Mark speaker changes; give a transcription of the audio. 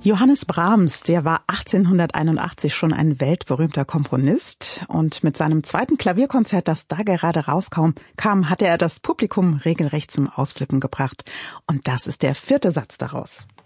Speaker 1: Johannes Brahms, der war 1881 schon ein weltberühmter Komponist und mit seinem zweiten Klavierkonzert, das da gerade rauskam, hatte er das Publikum regelrecht zum Ausflippen gebracht. Und das ist der vierte Satz daraus.